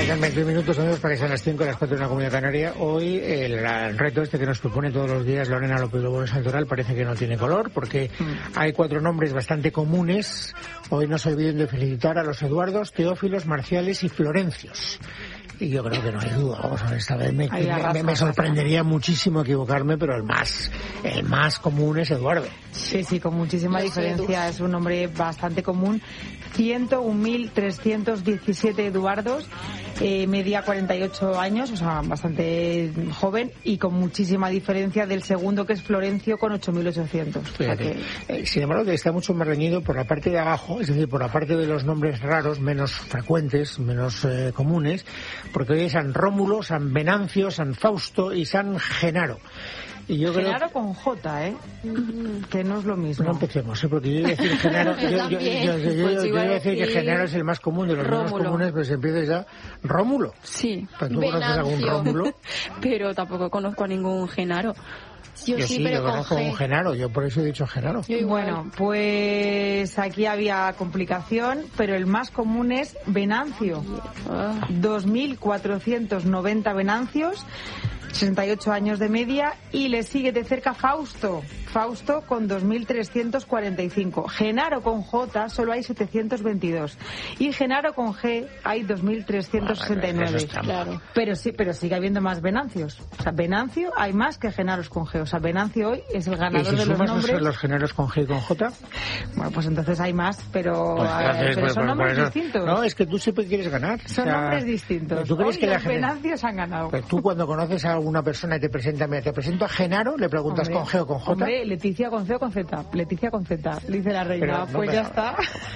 Quedan 20 minutos para que sean las 5 las 4 en la Comunidad Canaria. Hoy el reto este que nos propone todos los días Lorena López Lobo de Santoral parece que no tiene color, porque hay 4 nombres bastante comunes. Hoy no se olviden de felicitar a los Eduardos, Teófilos, Marciales y Florencios. Y yo creo que no hay duda. Vamos a ver, esta vez me sorprendería muchísimo equivocarme, pero el más común es Eduardo. Sí, con muchísima diferencia. Es un nombre bastante común. 101.317 Eduardos, media 48 años, o sea, bastante joven, y con muchísima diferencia del segundo, que es Florencio, con 8.800. Sin embargo, que está mucho más reñido por la parte de abajo, es decir, por la parte de los nombres raros, menos frecuentes, menos comunes, porque hoy hay San Rómulo, San Venancio, San Fausto y San Genaro. Y yo Genaro con J, que no es lo mismo. No empecemos, porque yo iba a decir Genaro, yo iba a decir que Genaro es el más común de los menos comunes, pero se empieza ya Rómulo. Sí. ¿Tú conoces algún Rómulo? Pero tampoco conozco a ningún Genaro. Yo conozco un Genaro, yo por eso he dicho Genaro. Bueno, pues aquí había complicación, pero el más común es Venancio. 2.490 Venancios, 68 años de media, y le sigue de cerca Fausto con 2.345. Genaro con J solo hay 722 y Genaro con G hay 2.369. Claro. Pero sigue habiendo más Venancios. O sea, Venancio hay más que Genaros con G. O sea, Venancio hoy es el ganador de los nombres. ¿Los Genaros con G y con J? Bueno, pues entonces hay más, pero son nombres distintos. No, es que tú siempre quieres ganar. Son nombres distintos. ¿Tú crees que los Venancios han ganado? Pues tú, cuando conoces a una persona y te presento a Genaro, le preguntas con G o con J. Hombre, Leticia con C o con Z. Leticia con Z, dice la reina. Ya está.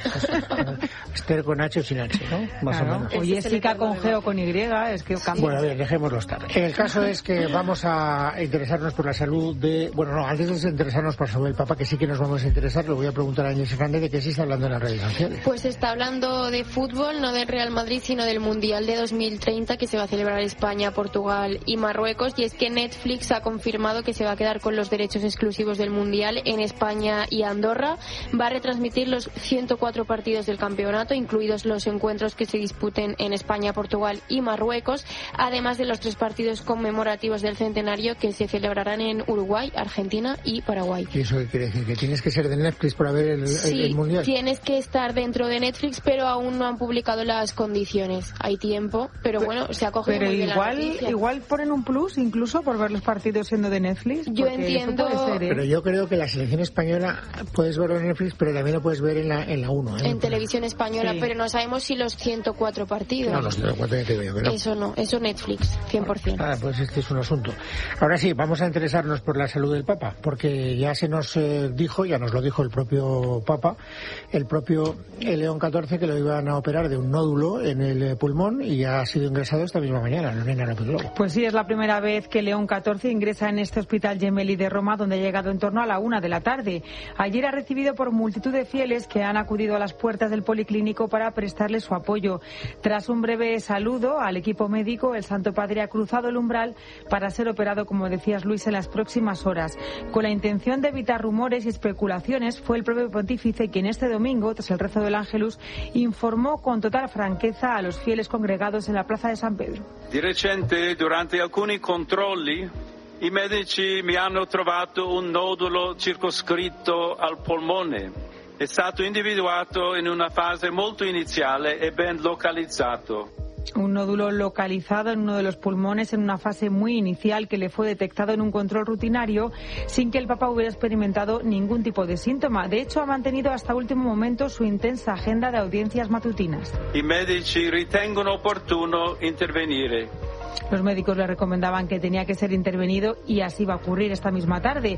Esther con H o sin H, ¿no? Más o menos. O Jessica con G o con Y, es que cambia. Bueno, a ver, dejémoslo estar. El caso es que vamos a interesarnos por la salud de... Bueno, no, antes de interesarnos por la salud del Papa, que sí que nos vamos a interesar, le voy a preguntar a Ángel Fernández de qué se está hablando en las redes sociales. Pues está hablando de fútbol, no del Real Madrid, sino del Mundial de 2030, que se va a celebrar en España, Portugal y Marruecos. Y es que Netflix ha confirmado que se va a quedar con los derechos exclusivos del Mundial en España y Andorra. Va a retransmitir los 104 partidos del campeonato, incluidos los encuentros que se disputen en España, Portugal y Marruecos, además de los 3 partidos conmemorativos del centenario que se celebrarán en Uruguay, Argentina y Paraguay. ¿Y eso qué quiere decir? ¿Que tienes que ser de Netflix para ver el Mundial? Sí, tienes que estar dentro de Netflix, pero aún no han publicado las condiciones. Hay tiempo, pero bueno, se ha cogido muy bien la noticia. Igual ponen un plus incluso por ver los partidos siendo de Netflix. Yo entiendo. Pero yo creo que la selección española puedes verlo en Netflix, pero también lo puedes ver en la 1. En televisión española, pero no sabemos si los 104 partidos. No, los 104 ya te digo que no. Eso no, eso Netflix, 100%. Pues este es un asunto. Ahora sí, vamos a interesarnos por la salud del Papa, porque ya se nos dijo, ya nos lo dijo el propio Papa, el propio León XIV, que lo iban a operar de un nódulo en el pulmón y ya ha sido ingresado esta misma mañana, Lorena López Lobo. Pues sí, es la primera vez que León XIV ingresa en este hospital Gemelli de Roma, donde ha llegado en torno a la 1 de la tarde. Ayer ha recibido por multitud de fieles que han acudido a las puertas del policlínico para prestarle su apoyo. Tras un breve saludo al equipo médico, el Santo Padre ha cruzado el umbral para ser operado, como decías, Luis, en las próximas horas. Con la intención de evitar rumores y especulaciones, fue el propio pontífice quien este domingo, tras el rezo del Ángelus, informó con total franqueza a los fieles congregados en la plaza de San Pedro. Di recente, durante alcuni controlli, i medici mi hanno trovato un nodulo circoscritto al polmone. È stato individuato in una fase molto iniziale e ben localizzato. Un nódulo localizado en uno de los pulmones en una fase muy inicial que le fue detectado en un control rutinario sin que el Papa hubiera experimentado ningún tipo de síntoma. De hecho, ha mantenido hasta último momento su intensa agenda de audiencias matutinas. I medici ritengono opportuno intervenire. Los médicos le recomendaban que tenía que ser intervenido y así va a ocurrir esta misma tarde.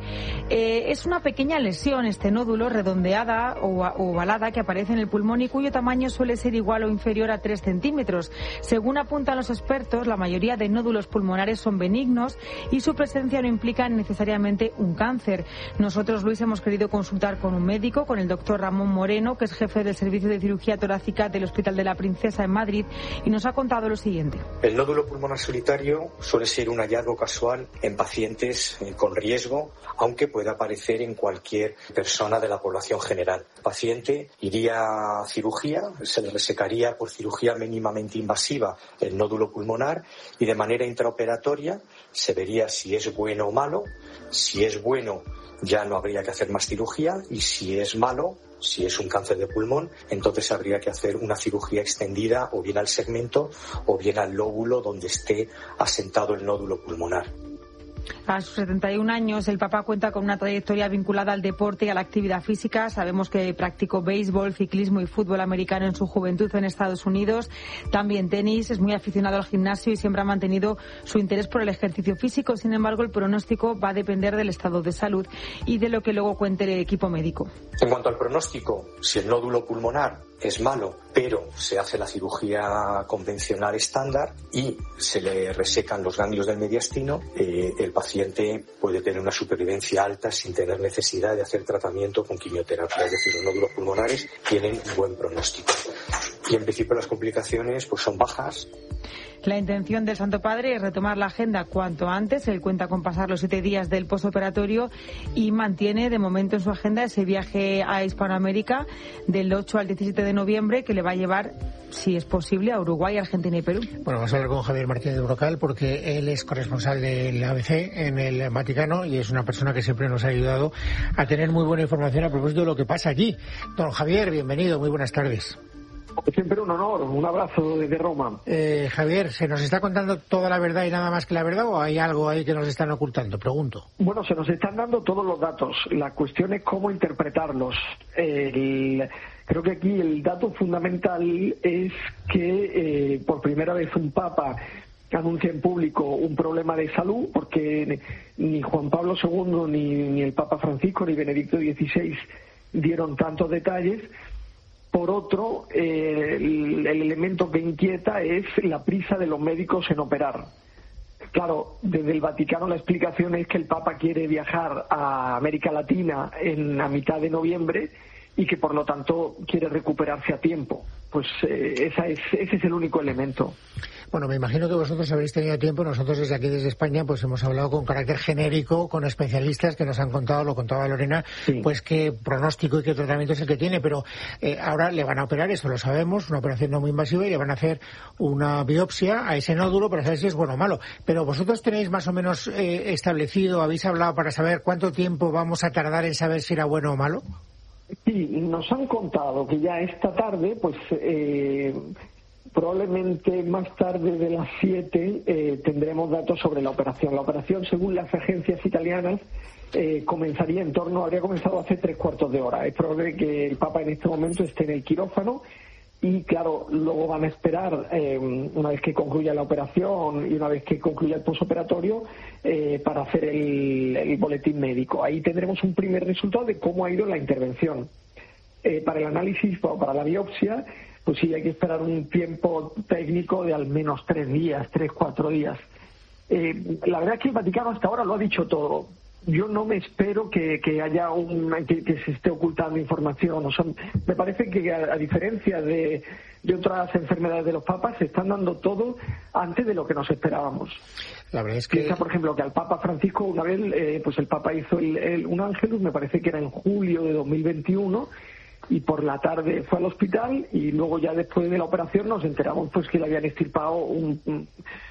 Es una pequeña lesión, este nódulo, redondeada o ovalada, que aparece en el pulmón y cuyo tamaño suele ser igual o inferior a 3 centímetros. Según apuntan los expertos, la mayoría de nódulos pulmonares son benignos y su presencia no implica necesariamente un cáncer. Nosotros, Luis, hemos querido consultar con un médico, con el doctor Ramón Moreno, que es jefe del Servicio de Cirugía Torácica del Hospital de la Princesa en Madrid, y nos ha contado lo siguiente. El nódulo pulmonar solitario sanitario suele ser un hallazgo casual en pacientes con riesgo, aunque pueda aparecer en cualquier persona de la población general. El paciente iría a cirugía, se le resecaría por cirugía mínimamente invasiva el nódulo pulmonar y de manera intraoperatoria se vería si es bueno o malo. Si es bueno, ya no habría que hacer más cirugía, y si es malo, si es un cáncer de pulmón, entonces habría que hacer una cirugía extendida o bien al segmento o bien al lóbulo donde esté asentado el nódulo pulmonar. A sus 71 años, el Papa cuenta con una trayectoria vinculada al deporte y a la actividad física. Sabemos que practicó béisbol, ciclismo y fútbol americano en su juventud en Estados Unidos. También tenis, es muy aficionado al gimnasio y siempre ha mantenido su interés por el ejercicio físico. Sin embargo, el pronóstico va a depender del estado de salud y de lo que luego cuente el equipo médico. En cuanto al pronóstico, si el nódulo pulmonar es malo, pero se hace la cirugía convencional estándar y se le resecan los ganglios del mediastino, el paciente puede tener una supervivencia alta sin tener necesidad de hacer tratamiento con quimioterapia. Es decir, los nódulos pulmonares tienen un buen pronóstico. Y en principio las complicaciones pues son bajas. La intención del Santo Padre es retomar la agenda cuanto antes. Él cuenta con pasar los 7 días del postoperatorio y mantiene de momento en su agenda ese viaje a Hispanoamérica del 8 al 17 de noviembre que le va a llevar, si es posible, a Uruguay, Argentina y Perú. Bueno, vamos a hablar con Javier Martínez Brocal porque él es corresponsal del ABC en el Vaticano y es una persona que siempre nos ha ayudado a tener muy buena información a propósito de lo que pasa allí. Don Javier, bienvenido, muy buenas tardes. Siempre un honor, un abrazo desde Roma. Javier, ¿se nos está contando toda la verdad y nada más que la verdad o hay algo ahí que nos están ocultando? Pregunto. Bueno, se nos están dando todos los datos. La cuestión es cómo interpretarlos. Creo que aquí el dato fundamental es que por primera vez un papa anuncia en público un problema de salud, porque ni Juan Pablo II, ni el Papa Francisco, ni Benedicto XVI dieron tantos detalles. Por otro, el elemento que inquieta es la prisa de los médicos en operar. Claro, desde el Vaticano la explicación es que el Papa quiere viajar a América Latina a mitad de noviembre y que por lo tanto quiere recuperarse a tiempo. Pues ese es el único elemento. Bueno, me imagino que vosotros habréis tenido tiempo. Nosotros desde aquí, desde España, pues hemos hablado con carácter genérico, con especialistas que nos han contado, lo contaba Lorena, sí, pues qué pronóstico y qué tratamiento es el que tiene. Pero ahora le van a operar, eso lo sabemos, una operación no muy invasiva, y le van a hacer una biopsia a ese nódulo para saber si es bueno o malo. Pero vosotros tenéis más o menos establecido, habéis hablado para saber cuánto tiempo vamos a tardar en saber si era bueno o malo. Sí, nos han contado que ya esta tarde, pues probablemente más tarde de las 7 tendremos datos sobre la operación. La operación, según las agencias italianas, habría comenzado hace 3/4 de hora. Es probable que el Papa en este momento esté en el quirófano y, claro, luego van a esperar, una vez que concluya la operación y una vez que concluya el posoperatorio, para hacer el boletín médico. Ahí tendremos un primer resultado de cómo ha ido la intervención. Para el análisis o para la biopsia, pues sí, hay que esperar un tiempo técnico de al menos 3-4 días. La verdad es que el Vaticano hasta ahora lo ha dicho todo. Yo no me espero que haya que se esté ocultando información. O sea, me parece que a diferencia de otras enfermedades de los papas, se están dando todo antes de lo que nos esperábamos. La verdad es que... Piensa, por ejemplo, que al Papa Francisco una vez, pues el Papa hizo un Ángelus, me parece que era en julio de 2021, y por la tarde fue al hospital y luego ya después de la operación nos enteramos pues que le habían extirpado un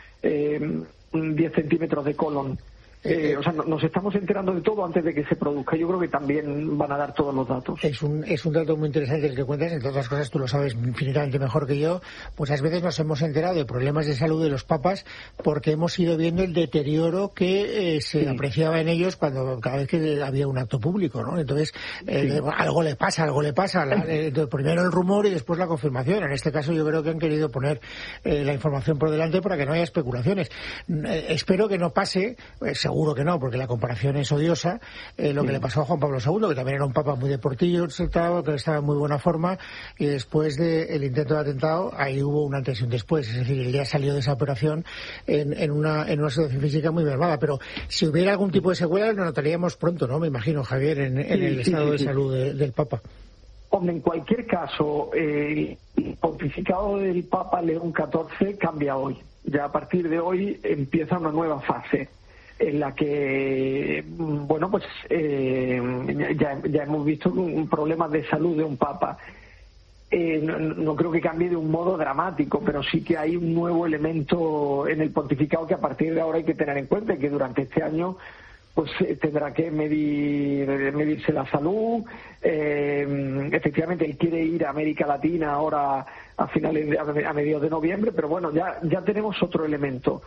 10 centímetros de colon. O sea, nos estamos enterando de todo antes de que se produzca. Yo creo que también van a dar todos los datos. Es un dato muy interesante el que cuentas. Entre otras cosas, tú lo sabes infinitamente mejor que yo. Muchas veces nos hemos enterado de problemas de salud de los papas porque hemos ido viendo el deterioro que se apreciaba en ellos cada vez que había un acto público, ¿no? Entonces, algo le pasa. Primero el rumor y después la confirmación. En este caso, yo creo que han querido poner la información por delante para que no haya especulaciones. Espero que no pase, seguro que no, porque la comparación es odiosa, lo que le pasó a Juan Pablo II, que también era un papa muy deportivo, que estaba en muy buena forma, y después del intento de atentado, ahí hubo un antes y un después. Es decir, él ya salió de esa operación en una situación física muy mermada. Pero si hubiera algún tipo de secuela, lo notaríamos pronto, ¿no? Me imagino, Javier, en el estado de salud del papa. Hombre, en cualquier caso, el pontificado del Papa León XIV cambia hoy. Ya a partir de hoy empieza una nueva fase en la que, bueno, pues ya hemos visto problemas de salud de un Papa. No creo que cambie de un modo dramático, pero sí que hay un nuevo elemento en el pontificado que a partir de ahora hay que tener en cuenta, y que durante este año pues tendrá que medirse la salud. Efectivamente, él quiere ir a América Latina ahora a mediados de noviembre, pero bueno, ya tenemos otro elemento.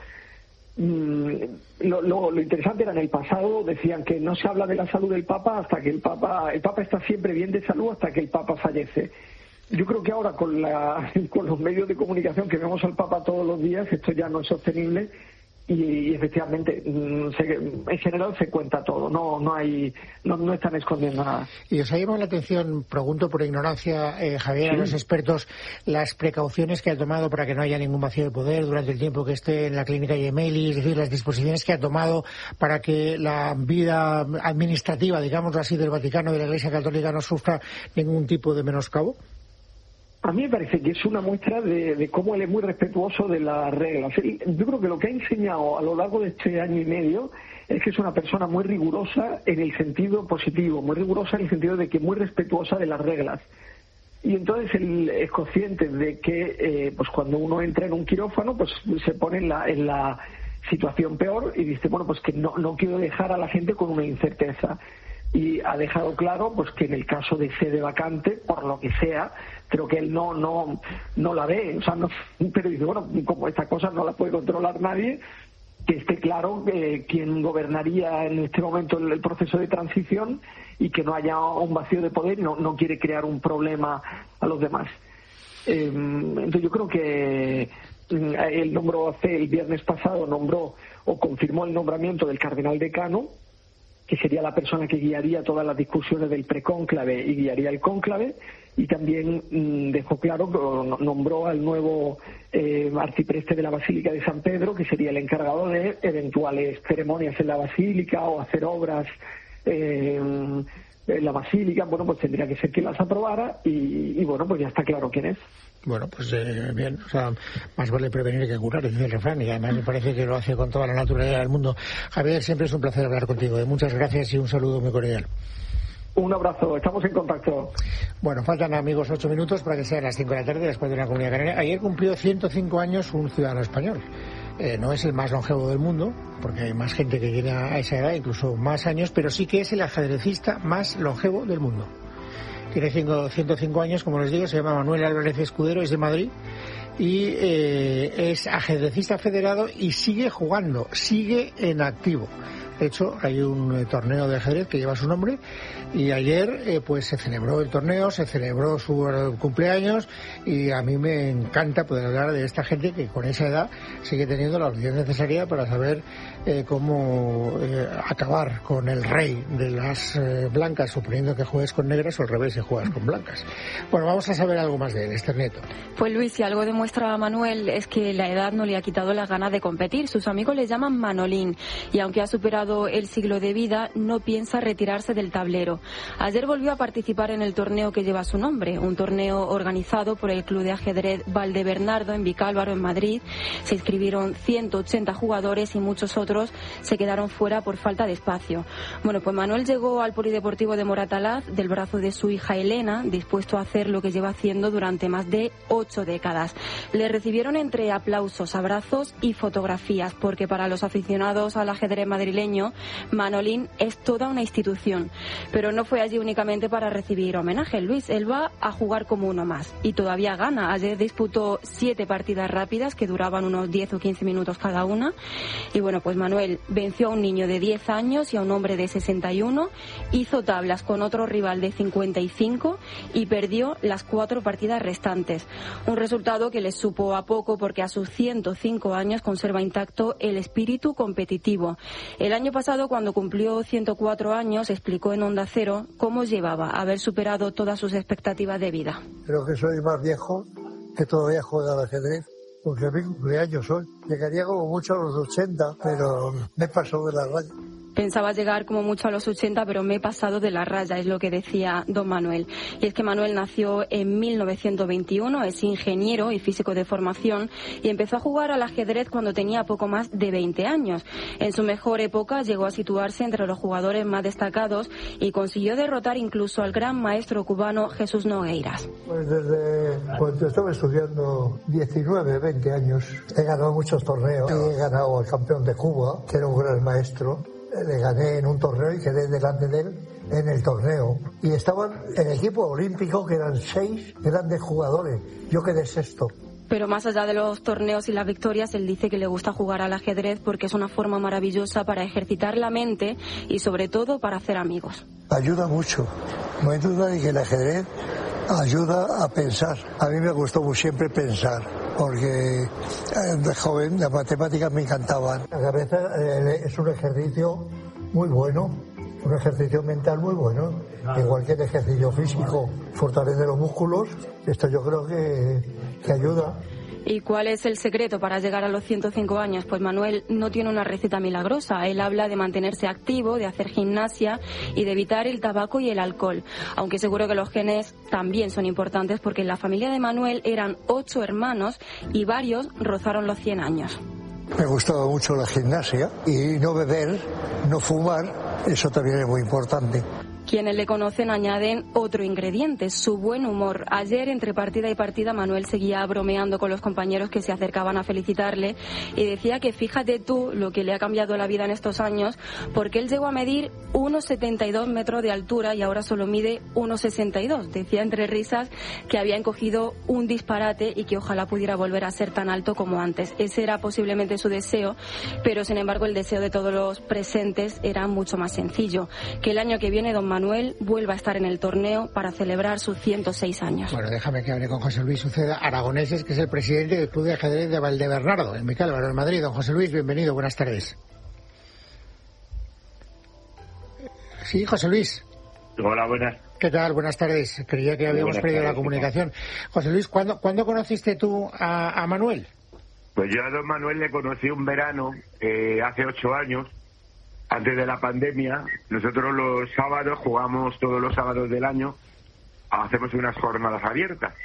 Lo interesante era, en el pasado decían que no se habla de la salud del Papa hasta que el Papa está siempre bien de salud hasta que el Papa fallece. Yo creo que ahora con los medios de comunicación que vemos al Papa todos los días, esto ya no es sostenible. Y efectivamente, en general se cuenta todo, no están escondiendo nada. Y os ha llamado la atención, pregunto por ignorancia, Javier, sí, a los expertos, las precauciones que ha tomado para que no haya ningún vacío de poder durante el tiempo que esté en la clínica Gemelli, es decir, las disposiciones que ha tomado para que la vida administrativa, digamos así, del Vaticano, de la Iglesia Católica, no sufra ningún tipo de menoscabo. A mí me parece que es una muestra de cómo él es muy respetuoso de las reglas. Yo creo que lo que ha enseñado a lo largo de este año y medio es que es una persona muy rigurosa en el sentido positivo, muy rigurosa en el sentido de que muy respetuosa de las reglas. Y entonces él es consciente de que pues cuando uno entra en un quirófano, pues se pone en la situación peor y dice, bueno, pues que no quiero dejar a la gente con una incerteza. Y ha dejado claro pues que en el caso de sede vacante, por lo que sea, creo que él no la ve, o sea, pero dice, bueno, como estas cosas no las puede controlar nadie, que esté claro quién gobernaría en este momento el proceso de transición y que no haya un vacío de poder y no quiere crear un problema a los demás. Entonces yo creo que él nombró el viernes pasado, confirmó el nombramiento del cardenal decano, que sería la persona que guiaría todas las discusiones del precónclave y guiaría el cónclave, y también dejó claro que nombró al nuevo arcipreste de la Basílica de San Pedro, que sería el encargado de eventuales ceremonias en la Basílica o hacer obras en la Basílica. Bueno, pues tendría que ser quien las aprobara y bueno, pues ya está claro quién es. Bueno, pues bien, o sea, más vale prevenir que curar, dice el refrán, y además me parece que lo hace con toda la naturalidad del mundo. Javier, siempre es un placer hablar contigo. Muchas gracias y un saludo muy cordial. Un abrazo, estamos en contacto. Bueno, faltan, amigos, 8 minutos para que sean las 5 de la tarde después de una Comunidad Canaria. Ayer cumplió 105 años un ciudadano español. No es el más longevo del mundo, porque hay más gente que llega a esa edad, incluso más años, pero sí que es el ajedrecista más longevo del mundo. Tiene 105 años, como les digo, se llama Manuel Álvarez Escudero, es de Madrid y es ajedrecista federado y sigue jugando, sigue en activo. De hecho, hay un torneo de ajedrez que lleva su nombre y ayer pues se celebró el torneo, se celebró su cumpleaños y a mí me encanta poder hablar de esta gente que con esa edad sigue teniendo la habilidad necesaria para saber cómo acabar con el rey de las blancas, suponiendo que juegues con negras, o al revés, si juegas con blancas. Bueno, vamos a saber algo más de él, Esther Nieto. Pues Luis, si algo demuestra a Manuel es que la edad no le ha quitado las ganas de competir. Sus amigos le llaman Manolín y aunque ha superado el siglo de vida, no piensa retirarse del tablero. Ayer volvió a participar en el torneo que lleva su nombre, un torneo organizado por el Club de Ajedrez Valdebernardo en Vicálvaro, en Madrid. Se inscribieron 180 jugadores y muchos otros se quedaron fuera por falta de espacio. Bueno, pues Manuel llegó al Polideportivo de Moratalaz del brazo de su hija Elena, dispuesto a hacer lo que lleva haciendo durante más de 8 décadas. Le recibieron entre aplausos, abrazos y fotografías, porque para los aficionados al ajedrez madrileño, Manolín es toda una institución. Pero no fue allí únicamente para recibir homenaje, Luis. Él va a jugar como uno más y todavía gana. Ayer disputó 7 partidas rápidas que duraban unos 10 o 15 minutos cada una. Y bueno, pues Manuel venció a un niño de 10 años y a un hombre de 61, hizo tablas con otro rival de 55 y perdió las 4 partidas restantes. Un resultado que le supo a poco porque a sus 105 años conserva intacto el espíritu competitivo. El año pasado, cuando cumplió 104 años, explicó en Onda Cero cómo llevaba a haber superado todas sus expectativas de vida. Creo que soy más viejo que todavía juega al ajedrez, porque a mi cumpleaños hoy. Llegaría como mucho a los 80, pero me pasó de la raya. Pensaba llegar como mucho a los 80, pero me he pasado de la raya, es lo que decía don Manuel. Y es que Manuel nació en 1921, es ingeniero y físico de formación y empezó a jugar al ajedrez cuando tenía poco más de 20 años. En su mejor época llegó a situarse entre los jugadores más destacados y consiguió derrotar incluso al gran maestro cubano Jesús Nogueiras. Pues desde cuando estaba estudiando 19, 20 años, he ganado muchos torneos. He ganado al campeón de Cuba, que era un gran maestro. Le gané en un torneo y quedé delante de él en el torneo. Y estaban en el equipo olímpico, que eran 6 grandes jugadores. Yo quedé sexto. Pero más allá de los torneos y las victorias, él dice que le gusta jugar al ajedrez porque es una forma maravillosa para ejercitar la mente y sobre todo para hacer amigos. Ayuda mucho. No hay duda de que el ajedrez ayuda a pensar. A mí me gustó siempre pensar, porque de joven las matemáticas me encantaban. La cabeza es un ejercicio muy bueno, un ejercicio mental muy bueno. Igual que el ejercicio físico fortalece los músculos, esto yo creo que ayuda. ¿Y cuál es el secreto para llegar a los 105 años? Pues Manuel no tiene una receta milagrosa. Él habla de mantenerse activo, de hacer gimnasia y de evitar el tabaco y el alcohol. Aunque seguro que los genes también son importantes porque en la familia de Manuel eran 8 hermanos y varios rozaron los 100 años. Me gustaba mucho la gimnasia y no beber, no fumar, eso también es muy importante. Quienes le conocen añaden otro ingrediente, su buen humor. Ayer, entre partida y partida, Manuel seguía bromeando con los compañeros que se acercaban a felicitarle y decía que fíjate tú lo que le ha cambiado la vida en estos años, porque él llegó a medir 1,72 metros de altura y ahora solo mide 1,62. Decía entre risas que había encogido un disparate y que ojalá pudiera volver a ser tan alto como antes. Ese era posiblemente su deseo, pero sin embargo el deseo de todos los presentes era mucho más sencillo, que el año que viene don Manuel vuelva a estar en el torneo para celebrar sus 106 años. Bueno, déjame que hable con José Luis Uceda Aragoneses, que es el presidente del Club de Ajedrez de Valdebernardo, en Vicálvaro, en Madrid. Don José Luis, bienvenido, buenas tardes. Sí, José Luis. Hola, buenas. ¿Qué tal? Buenas tardes. Creía que habíamos perdido la comunicación. José Luis, ¿cuándo conociste tú a Manuel? Pues yo a don Manuel le conocí un verano, hace 8 años, antes de la pandemia. Nosotros los sábados jugamos todos los sábados del año, hacemos unas jornadas abiertas.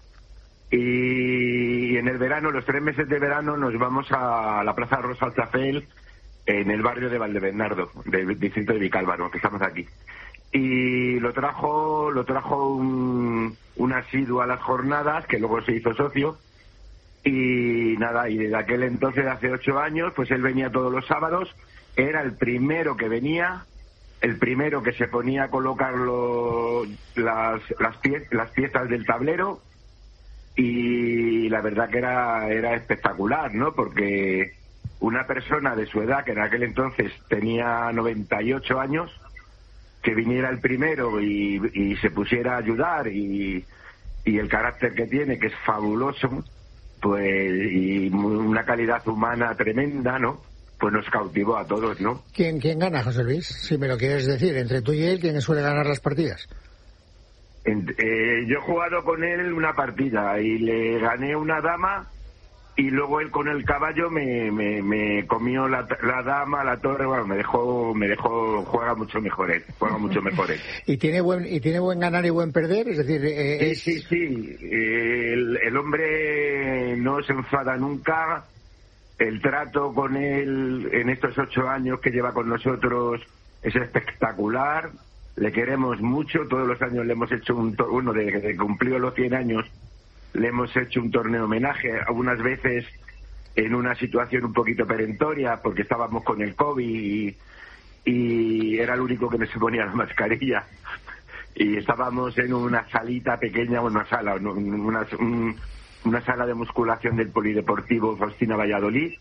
Y en el verano, los 3 meses de verano, nos vamos a la Plaza Rosa Altafel, en el barrio de Valdebernardo, del distrito de Vicálvaro, que estamos aquí. Y lo trajo un asiduo a las jornadas, que luego se hizo socio. Y nada, y desde aquel entonces, hace 8 años, pues él venía todos los sábados. Era el primero que venía, el primero que se ponía a colocar las piezas del tablero, y la verdad que era espectacular, ¿no? Porque una persona de su edad, que en aquel entonces tenía 98 años, que viniera el primero y se pusiera a ayudar, y el carácter que tiene, que es fabuloso, pues, y una calidad humana tremenda, ¿no? Pues nos cautivó a todos, ¿no? ¿Quién gana, José Luis? Si me lo quieres decir, entre tú y él, ¿quién suele ganar las partidas? Yo he jugado con él una partida y le gané una dama, y luego él con el caballo me comió la dama, la torre. Bueno, me dejó, juega mucho mejor él. ¿Y tiene buen ganar y buen perder? Es decir, Sí. El hombre no se enfada nunca. El trato con él en estos 8 años que lleva con nosotros es espectacular. Le queremos mucho. Todos los años le hemos hecho desde que cumplió los 100 años, le hemos hecho un torneo homenaje, algunas veces en una situación un poquito perentoria, porque estábamos con el COVID y era el único que no se ponía la mascarilla. Y estábamos en una salita pequeña, una sala de musculación del Polideportivo Faustina Valladolid,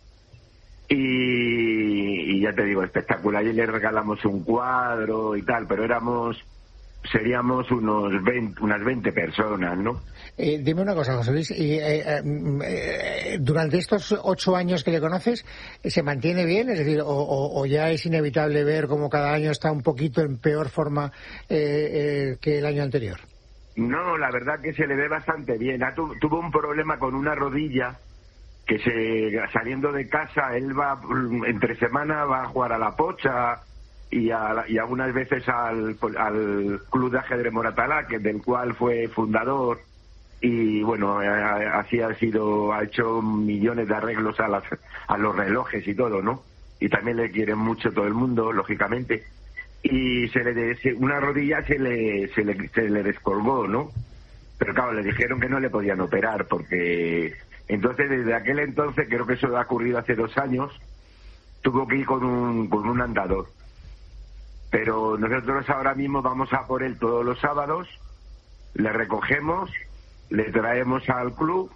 y ya te digo, espectacular. Y le regalamos un cuadro y tal, pero seríamos unas 20 personas, ¿no? Dime una cosa, José Luis, durante estos 8 años que le conoces, ¿se mantiene bien? Es decir, o ya es inevitable ver cómo cada año está un poquito en peor forma que el año anterior? No, la verdad que se le ve bastante bien. Tuvo un problema con una rodilla, que saliendo de casa, él va entre semana, va a jugar a la pocha y algunas veces al Club de Ajedrez Moratalá, del cual fue fundador, y bueno, así ha hecho millones de arreglos a los relojes y todo, ¿no? Y también le quieren mucho todo el mundo, lógicamente. Y una rodilla se le descolgó, ¿no? Pero claro, le dijeron que no le podían operar, porque entonces desde aquel entonces, creo que eso ha ocurrido hace 2 años, tuvo que ir con un andador. Pero nosotros ahora mismo vamos a por él todos los sábados, le recogemos, le traemos al club,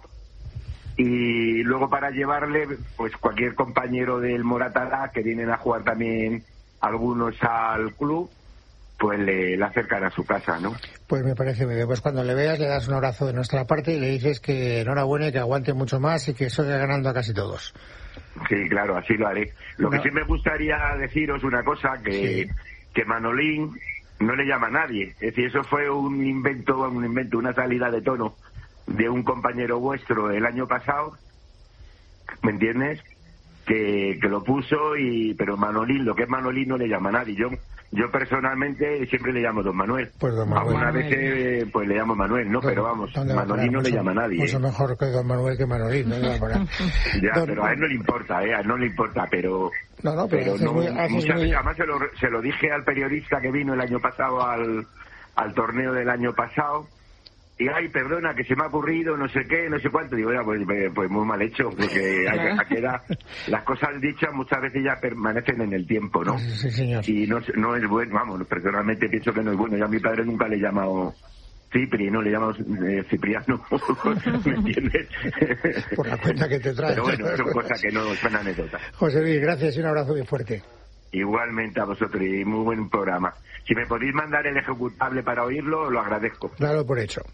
y luego para llevarle, pues cualquier compañero del Moratalá que vienen a jugar también algunos al club, pues le acercan a su casa, ¿no? Pues me parece muy bien. Pues cuando le veas le das un abrazo de nuestra parte y le dices que enhorabuena y que aguante mucho más y que siga ganando a casi todos. Sí, claro, así lo haré. Que sí me gustaría deciros una cosa, que Manolín no le llama a nadie. Es decir, eso fue un invento, una salida de tono de un compañero vuestro el año pasado, ¿me entiendes? Que lo puso, pero Manolín, lo que es Manolín no le llama a nadie. Yo personalmente siempre le llamo Don Manuel. Pues Don Manuel. Algunas veces pues le llamo Manuel, ¿no? Pero vamos, Manolín no le llama a nadie. Pues mejor que Don Manuel que Manolín, ¿no? Pero a él no le importa, a él no le importa, pero... pero muchas veces, además se lo dije al periodista que vino el año pasado al torneo del año pasado, y ay, perdona, que se me ha ocurrido no sé qué, no sé cuánto. Digo, pues muy mal hecho, porque las cosas dichas muchas veces ya permanecen en el tiempo, ¿no? Sí, señor. Y no es bueno, vamos, personalmente pienso que no es bueno. Yo a mi padre nunca le he llamado Cipri, no le llamamos Cipriano, ¿me entiendes? Por la cuenta que te traes. Pero bueno, son cosas que no son anécdotas. José Luis, gracias y un abrazo muy fuerte. Igualmente a vosotros, y muy buen programa. Si me podéis mandar el ejecutable para oírlo, lo agradezco. Claro, por hecho.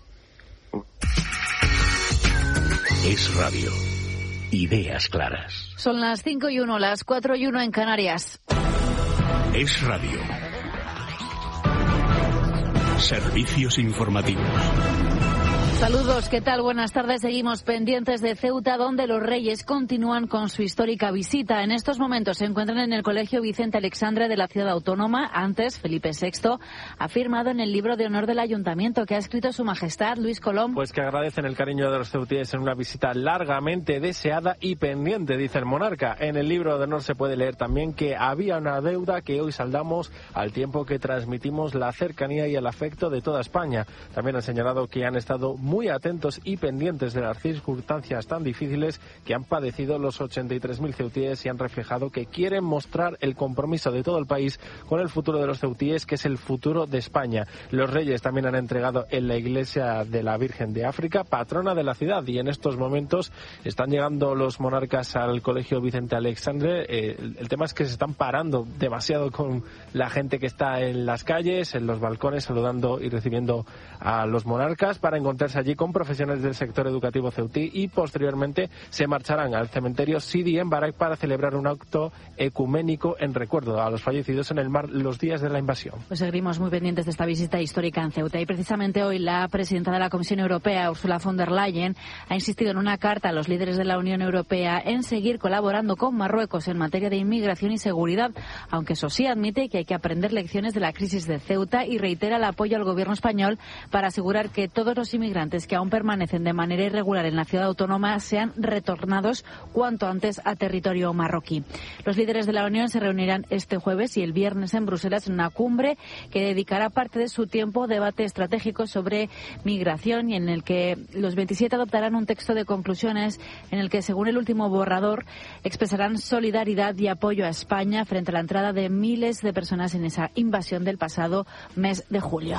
Es radio. Ideas claras. Son las 5:01, las 4:01 en Canarias. Es radio. Servicios informativos. Saludos, ¿qué tal? Buenas tardes. Seguimos pendientes de Ceuta, donde los Reyes continúan con su histórica visita. En estos momentos se encuentran en el Colegio Vicente Alexandre de la ciudad autónoma. Antes, Felipe VI ha firmado en el libro de honor del Ayuntamiento que ha escrito Su Majestad Luis Colom. Pues que agradecen el cariño de los ceutíes en una visita largamente deseada y pendiente, dice el monarca. En el libro de honor se puede leer también que había una deuda que hoy saldamos al tiempo que transmitimos la cercanía y el afecto de toda España. También han señalado que han estado muy atentos y pendientes de las circunstancias tan difíciles que han padecido los 83.000 ceutíes y han reflejado que quieren mostrar el compromiso de todo el país con el futuro de los ceutíes, que es el futuro de España. Los Reyes también han entregado en la iglesia de la Virgen de África, patrona de la ciudad, y en estos momentos están llegando los monarcas al Colegio Vicente Alexandre. El tema es que se están parando demasiado con la gente que está en las calles, en los balcones, saludando y recibiendo a los monarcas para encontrarse allí con profesionales del sector educativo ceutí, y posteriormente se marcharán al cementerio Sidi en Barak para celebrar un acto ecuménico en recuerdo a los fallecidos en el mar los días de la invasión. Pues seguimos muy pendientes de esta visita histórica en Ceuta, y precisamente hoy la presidenta de la Comisión Europea, Ursula von der Leyen, ha insistido en una carta a los líderes de la Unión Europea en seguir colaborando con Marruecos en materia de inmigración y seguridad, aunque eso sí admite que hay que aprender lecciones de la crisis de Ceuta, y reitera el apoyo al gobierno español para asegurar que todos los inmigrantes que aún permanecen de manera irregular en la ciudad autónoma sean retornados cuanto antes a territorio marroquí. Los líderes de la Unión se reunirán este jueves y el viernes en Bruselas en una cumbre que dedicará parte de su tiempo a debate estratégico sobre migración, y en el que los 27 adoptarán un texto de conclusiones en el que, según el último borrador, expresarán solidaridad y apoyo a España frente a la entrada de miles de personas en esa invasión del pasado mes de julio.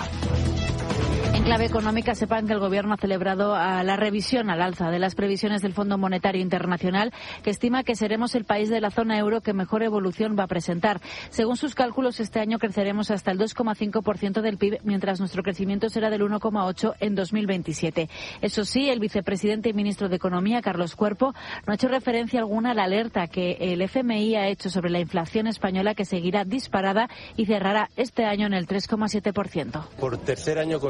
En clave económica, sepan que el Gobierno ha celebrado la revisión al alza de las previsiones del Fondo Monetario Internacional, que estima que seremos el país de la zona euro que mejor evolución va a presentar. Según sus cálculos, este año creceremos hasta el 2,5% del PIB, mientras nuestro crecimiento será del 1,8% en 2027. Eso sí, el vicepresidente y ministro de Economía, Carlos Cuerpo, no ha hecho referencia alguna a la alerta que el FMI ha hecho sobre la inflación española, que seguirá disparada y cerrará este año en el 3,7%. Por tercer año consecutivo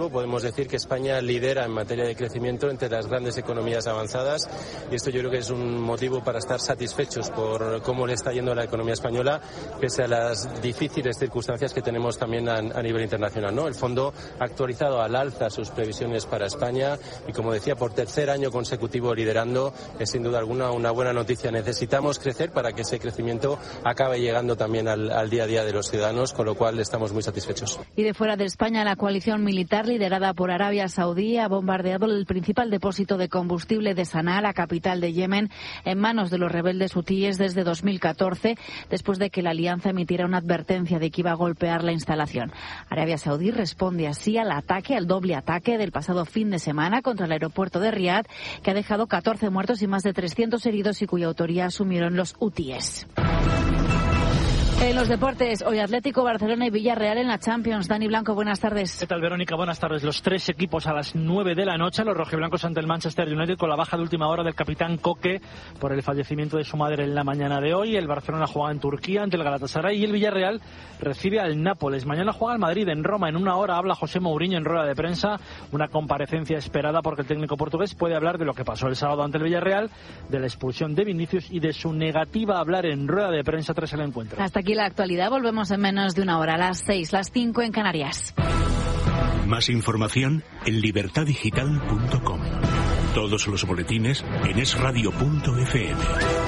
positivo. Podemos decir que España lidera en materia de crecimiento entre las grandes economías avanzadas y esto yo creo que es un motivo para estar satisfechos por cómo le está yendo a la economía española, pese a las difíciles circunstancias que tenemos también a nivel internacional, ¿no? El fondo ha actualizado al alza sus previsiones para España y, como decía, por tercer año consecutivo liderando, es sin duda alguna una buena noticia. Necesitamos crecer para que ese crecimiento acabe llegando también al día a día de los ciudadanos, con lo cual estamos muy satisfechos. Y de fuera de España, la coalición militar liderada por Arabia Saudí ha bombardeado el principal depósito de combustible de Sanaa, la capital de Yemen, en manos de los rebeldes hutíes desde 2014, después de que la alianza emitiera una advertencia de que iba a golpear la instalación. Arabia Saudí responde así al doble ataque del pasado fin de semana contra el aeropuerto de Riad, que ha dejado 14 muertos y más de 300 heridos y cuya autoría asumieron los hutíes. En los deportes, hoy Atlético, Barcelona y Villarreal en la Champions. Dani Blanco, buenas tardes. ¿Qué tal, Verónica? Buenas tardes. Los tres equipos a las 9 de la noche, los rojiblancos ante el Manchester United con la baja de última hora del capitán Koke por el fallecimiento de su madre en la mañana de hoy. El Barcelona juega en Turquía ante el Galatasaray y el Villarreal recibe al Nápoles. Mañana juega el Madrid en Roma. En una hora habla José Mourinho en rueda de prensa, una comparecencia esperada porque el técnico portugués puede hablar de lo que pasó el sábado ante el Villarreal, de la expulsión de Vinicius y de su negativa a hablar en rueda de prensa tras el encuentro. Hasta aquí la actualidad. Volvemos en menos de una hora, a las 6, las 5 en Canarias. Más información en libertadigital.com. Todos los boletines en esradio.fm.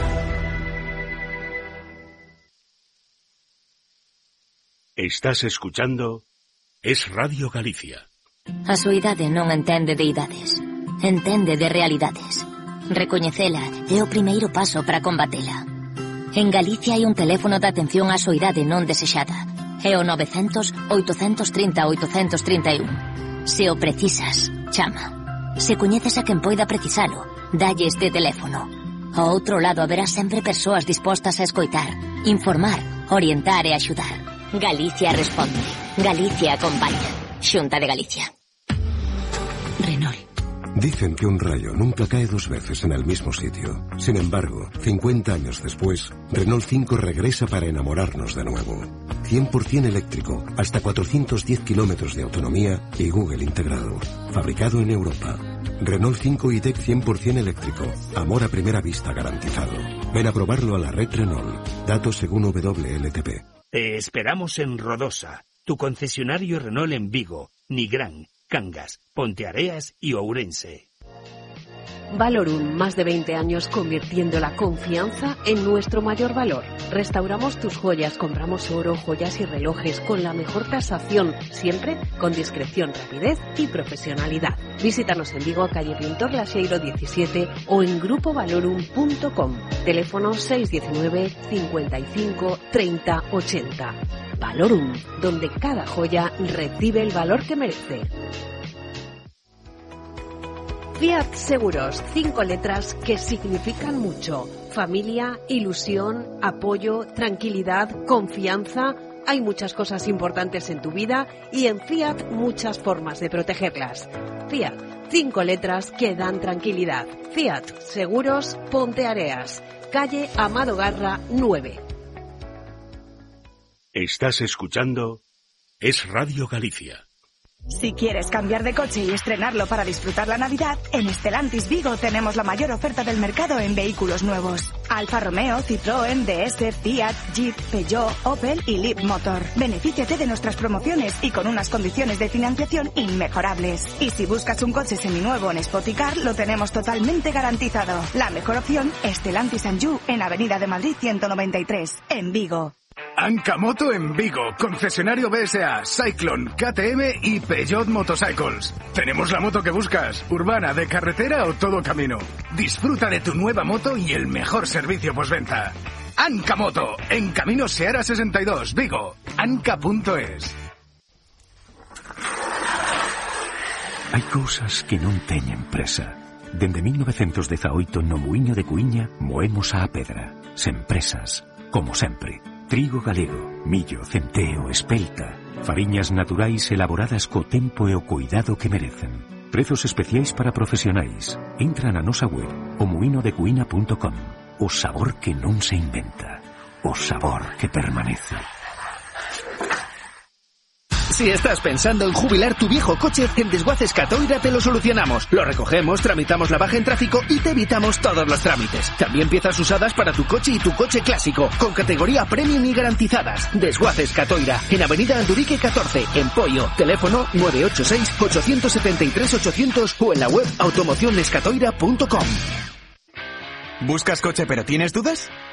Estás escuchando Es Radio Galicia. A súa idade non entende de idades, entende de realidades. Recoñecela é o primeiro paso para combatela. En Galicia hai un teléfono de atención á soidade non desexada. É o 900-830-831. Se o precisas, chama. Se coñeces a quen poida precisalo, dalle este teléfono. Ao outro lado haberá sempre persoas dispostas a escoitar, informar, orientar e axudar. Galicia responde. Galicia acompaña. Xunta de Galicia. Renault. Dicen que un rayo nunca cae dos veces en el mismo sitio. Sin embargo, 50 años después, Renault 5 regresa para enamorarnos de nuevo. 100% eléctrico, hasta 410 kilómetros de autonomía y Google integrado. Fabricado en Europa. Renault 5 e-Tech 100% eléctrico. Amor a primera vista garantizado. Ven a probarlo a la red Renault. Datos según WLTP. Te esperamos en Rodosa, tu concesionario Renault en Vigo, Nigrán, Cangas, Ponteareas y Ourense. Valorum, más de 20 años convirtiendo la confianza en nuestro mayor valor. Restauramos tus joyas, compramos oro, joyas y relojes con la mejor tasación, siempre con discreción, rapidez y profesionalidad. Visítanos en Vigo, calle Pintor Laseiro 17 o en grupovalorum.com. Teléfono 619 55 30 80. Valorum, donde cada joya recibe el valor que merece. Fiat Seguros, 5 letras que significan mucho. Familia, ilusión, apoyo, tranquilidad, confianza. Hay muchas cosas importantes en tu vida y en Fiat muchas formas de protegerlas. Fiat, 5 letras que dan tranquilidad. Fiat Seguros, Ponteareas, calle Amado Garra 9. Estás escuchando Es Radio Galicia. Si quieres cambiar de coche y estrenarlo para disfrutar la Navidad, en Stellantis Vigo tenemos la mayor oferta del mercado en vehículos nuevos. Alfa Romeo, Citroën, DS, Fiat, Jeep, Peugeot, Opel y Leapmotor. Benefíciate de nuestras promociones y con unas condiciones de financiación inmejorables. Y si buscas un coche seminuevo en Spoticar, lo tenemos totalmente garantizado. La mejor opción, Stellantis Anjou, en Avenida de Madrid 193, en Vigo. Ancamoto en Vigo, concesionario BSA, Cyclone, KTM y Peugeot Motorcycles. Tenemos la moto que buscas, urbana, de carretera o todo camino. Disfruta de tu nueva moto y el mejor servicio postventa. Ancamoto, en Camino Seara 62, Vigo, anca.es. Hai cousas que non teñen presa. Dende 1918 no Muiño de Cuiña moemos a pedra, sen presas, como sempre. Trigo galego, millo, centeo, espelta. Fariñas naturais elaboradas co tempo e o cuidado que merecen. Prezos especiais para profesionais. Entra na nosa web, omuinodecuina.com. O sabor que non se inventa. O sabor que permanece. Si estás pensando en jubilar tu viejo coche, en Desguaces Catoira te lo solucionamos. Lo recogemos, tramitamos la baja en tráfico y te evitamos todos los trámites. También piezas usadas para tu coche y tu coche clásico, con categoría premium y garantizadas. Desguaces Catoira, en Avenida Andurique 14, en Poio. Teléfono 986-873-800 o en la web automocionescatoira.com. ¿Buscas coche pero tienes dudas?